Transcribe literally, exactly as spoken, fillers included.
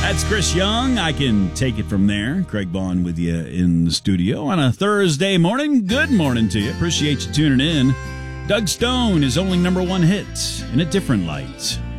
That's Chris Young. I can take it from there. Craig Vaughn with you in the studio on a Thursday morning. Good morning to you. Appreciate you tuning in. Doug Stone is only number one hit in a different light.